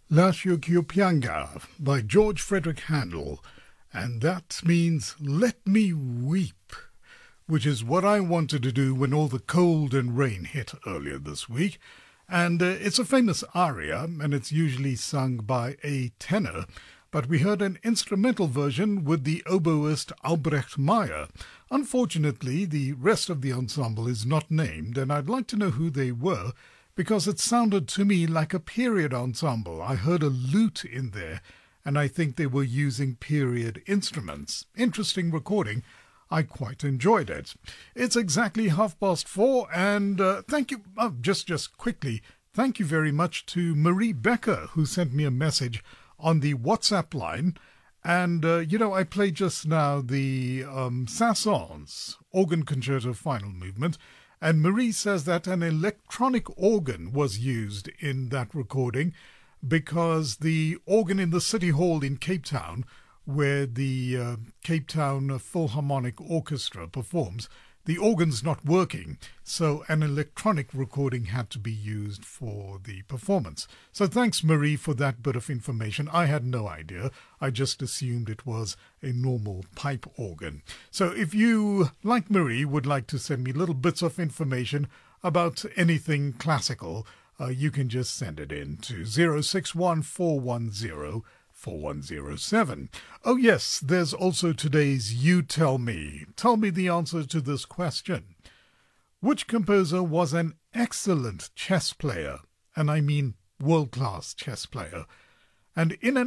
La Chuquiopyanga by George Frederick Handel, and that means Let Me Weep, which is what I wanted to do when all the cold and rain hit earlier this week. And it's a famous aria, and it's usually sung by a tenor, but we heard an instrumental version with the oboist Albrecht Meyer. Unfortunately, the rest of the ensemble is not named, and I'd like to know who they were, because it sounded to me like a period ensemble. I heard a lute in there, and I think they were using period instruments. Interesting recording. I quite enjoyed it. It's exactly 4:30, and thank you, just quickly, thank you very much to Marie Becker, who sent me a message on the WhatsApp line. And, I played just now the Saint-Saëns Organ Concerto Final Movement, and Marie says that an electronic organ was used in that recording because the organ in the City Hall in Cape Town, where the Cape Town Philharmonic Orchestra performs, the organ's not working, so an electronic recording had to be used for the performance. So thanks, Marie, for that bit of information. I had no idea. I just assumed it was a normal pipe organ. So if you, like Marie, would like to send me little bits of information about anything classical, you can just send it in to 061 410 4107. Oh yes, there's also today's You Tell Me. Tell me the answer to this question. Which composer was an excellent chess player? And I mean world-class chess player. And in an